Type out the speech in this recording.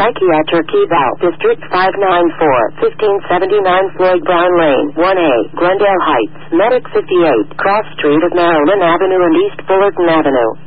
Psychiatric Eval, District 594, 1579 Floyd Brown Lane, 1A, Glendale Heights, Medic 58, Cross Street of Maryland Avenue and East Fullerton Avenue.